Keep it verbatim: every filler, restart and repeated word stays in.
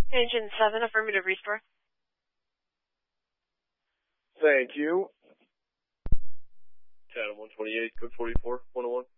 Engine seven, affirmative restore. Thank you. Chatham one twenty-eight, code forty-four, one oh one.